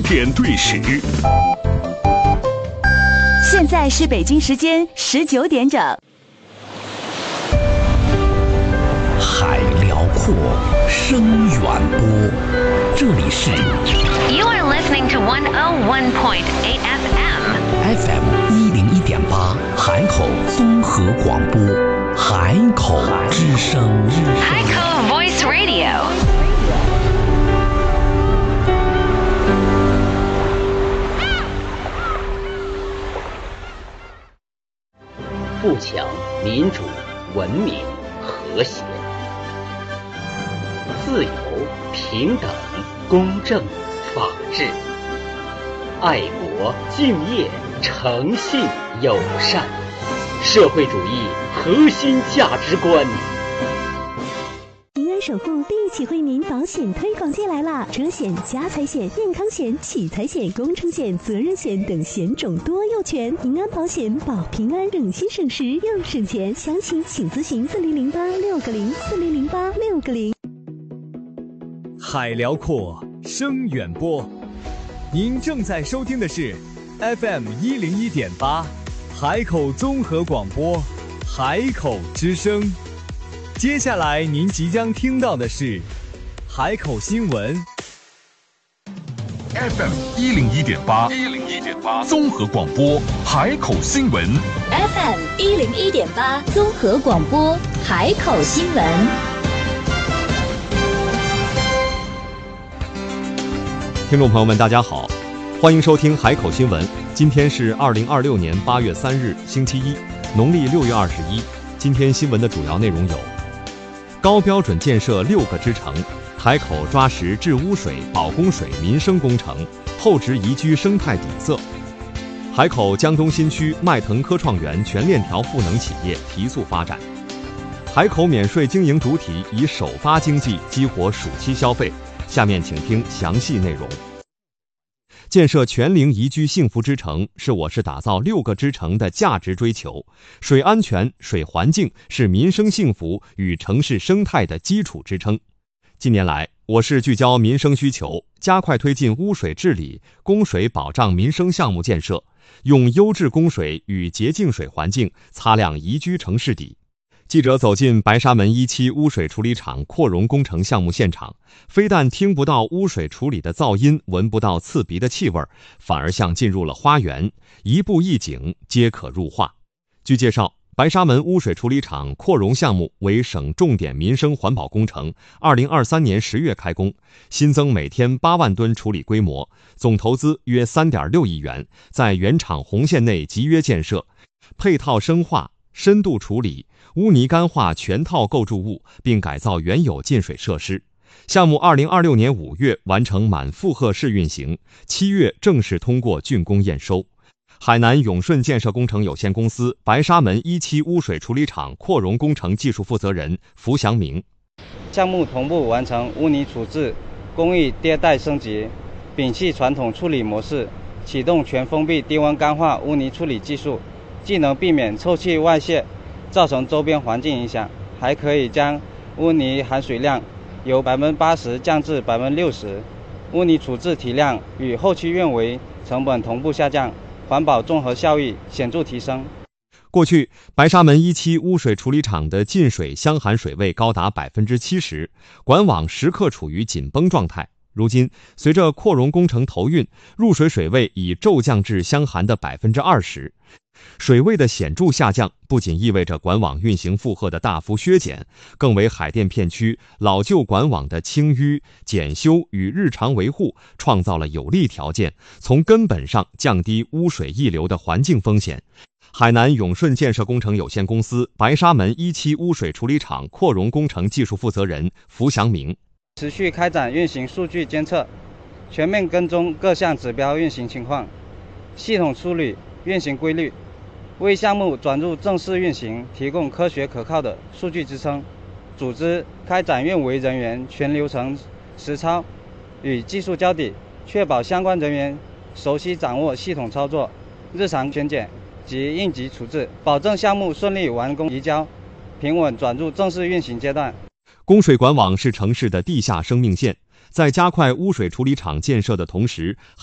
点对时。 现在是北京时间19点整。 海辽阔，声远播，这里是 You are listening to 101.8 FM 101.8海口综合广播，海口之声， 海口 Voice Radio。 富强、民主、文明、和谐、自由、平等、公正、法治、爱国、敬业、诚信、友善，社会主义核心价值观。 平安守护第一起惠民保险推广季来啦！车险、家财险、健康险、取财险、工程险、责任险等险种多又全，平安保险保平安，省心省时又省钱。详情请咨询4008-6404008-6。 海辽阔，声远播。您正在收听的是 FM 101.8海口综合广播，海口之声。接下来您即将听到的是海口新闻。 FM 101.8综合广播，海口新闻。 FM 101.8综合广播，海口新闻。 听众朋友们大家好，欢迎收听海口新闻。今天是2026年8月3日星期一，农历6月21。今天新闻的主要内容有：高标准建设6个支城，海口抓实治污水、保供水民生工程，厚植宜居生态底色。海口江东新区迈腾科创园全链条赋能企业提速发展。海口免税经营主体以首发经济激活暑期消费。下面请听详细内容。建设全龄宜居幸福之城是我市打造6个支城的价值追求。水安全、水环境是民生幸福与城市生态的基础支撑。近年来，我市聚焦民生需求，加快推进污水治理、供水保障民生项目建设，用优质供水与洁净水环境擦亮宜居城市底。记者走进白沙门1期污水处理厂扩容工程项目现场，非但听不到污水处理的噪音，闻不到刺鼻的气味，反而像进入了花园，一步一景皆可入画。据介绍，白沙门污水处理厂扩容项目为省重点民生环保工程，2023年10月开工，新增每天8万吨处理规模，总投资约3.6亿元，在原厂红线内集约建设，配套生化、深度处理、污泥干化全套构筑物，并改造原有进水设施。项目2026年5月完成满负荷试运行，7月正式通过竣工验收。海南永顺建设工程有限公司白沙门1期污水处理厂扩容工程技术负责人符祥明： 项目同步完成污泥处置工艺迭代升级，摒弃传统处理模式，启动全封闭低温干化污泥处理技术，既能避免臭气外泄造成周边环境影响，还可以将污泥含水量由80%降至60%，污泥处置体量与后期运维成本同步下降，环保综合效益显著提升。 过去，白沙门1期污水处理厂的进水箱含水位高达70%，管网时刻处于紧绷状态。如今，随着扩容工程投运，入水水位已骤降至箱含的20%。水位的显著下降，不仅意味着管网运行负荷的大幅削减，更为海淀片区老旧管网的清淤、检修与日常维护创造了有利条件，从根本上降低污水溢流的环境风险。海南永顺建设工程有限公司白沙门1期污水处理厂扩容工程技术负责人符祥明： 持续开展运行数据监测，全面跟踪各项指标运行情况，系统梳理运行规律，为项目转入正式运行提供科学可靠的数据支撑。组织开展运维人员全流程实操与技术交底，确保相关人员熟悉掌握系统操作、日常选检及应急处置，保证项目顺利完工移交，平稳转入正式运行阶段。 供水管网是城市的地下生命线，在加快污水处理厂建设的同时，